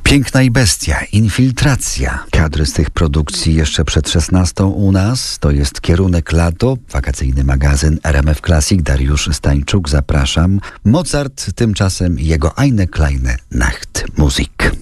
Piękna i bestia, infiltracja. Kadry z tych produkcji jeszcze przed 16 u nas. To jest Kierunek Lato, wakacyjny magazyn RMF Classic. Dariusz Stańczuk, zapraszam. Mozart tymczasem i jego Eine kleine Nacht Musik.